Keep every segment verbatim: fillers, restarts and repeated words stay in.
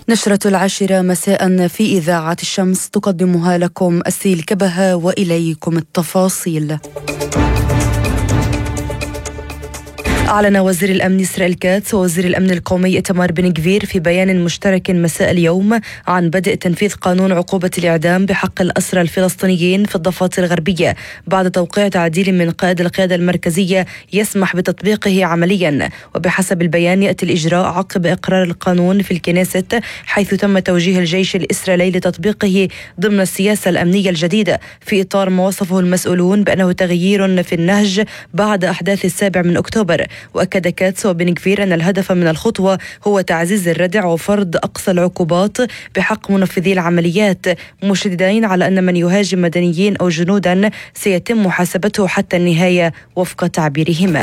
نشرة العاشرة مساء في إذاعة الشمس تقدمها لكم أسيل كبهة، وإليكم التفاصيل. أعلن وزير الأمن إسرائيل كاتس ووزير الأمن القومي إتمار بن غفير في بيان مشترك مساء اليوم عن بدء تنفيذ قانون عقوبة الإعدام بحق الأسرى الفلسطينيين في الضفة الغربية بعد توقيع تعديل من قائد القيادة المركزية يسمح بتطبيقه عمليا. وبحسب البيان يأتي الإجراء عقب إقرار القانون في الكنيست، حيث تم توجيه الجيش الإسرائيلي لتطبيقه ضمن السياسة الأمنية الجديدة في إطار ما وصفه المسؤولون بأنه تغيير في النهج بعد أحداث السابع من أكتوبر. وأكد كاتس وبن غفير أن الهدف من الخطوة هو تعزيز الردع وفرض أقصى العقوبات بحق منفذي العمليات، مشددين على أن من يهاجم مدنيين أو جنودا سيتم محاسبته حتى النهاية وفق تعبيرهما.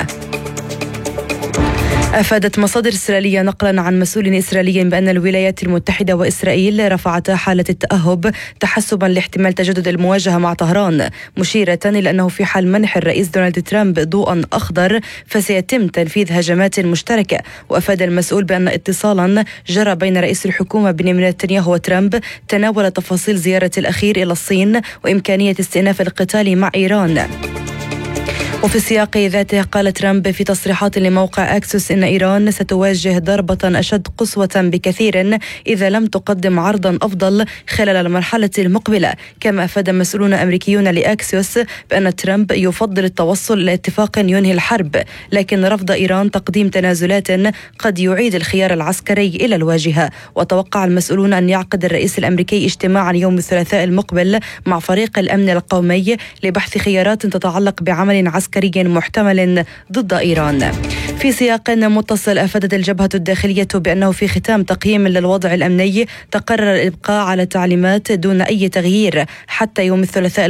أفادت مصادر إسرائيلية نقلا عن مسؤول إسرائيلي بأن الولايات المتحدة وإسرائيل رفعتا حالة التأهب تحسبا لاحتمال تجدد المواجهة مع طهران، مشيرة إلى أنه في حال منح الرئيس دونالد ترامب ضوءا أخضر فسيتم تنفيذ هجمات مشتركة. وأفاد المسؤول بأن اتصالا جرى بين رئيس الحكومة بنيامين نتنياهو وترامب تناول تفاصيل زيارة الأخير إلى الصين وإمكانية استئناف القتال مع إيران. وفي السياق ذاته قال ترامب في تصريحات لموقع أكسوس إن إيران ستواجه ضربة أشد قسوة بكثير إذا لم تقدم عرضا أفضل خلال المرحلة المقبلة. كما أفاد مسؤولون أمريكيون لأكسوس بأن ترامب يفضل التوصل إلى اتفاق ينهي الحرب، لكن رفض إيران تقديم تنازلات قد يعيد الخيار العسكري إلى الواجهة. وتوقع المسؤولون أن يعقد الرئيس الأمريكي اجتماعا يوم الثلاثاء المقبل مع فريق الأمن القومي لبحث خيارات تتعلق بعمل عسكري عسكري محتمل ضد إيران. في سياق متصل، أفادت الجبهة الداخلية بأنه في ختام تقييم للوضع الأمني تقرر الإبقاء على تعليمات دون أي تغيير حتى يوم الثلاثاء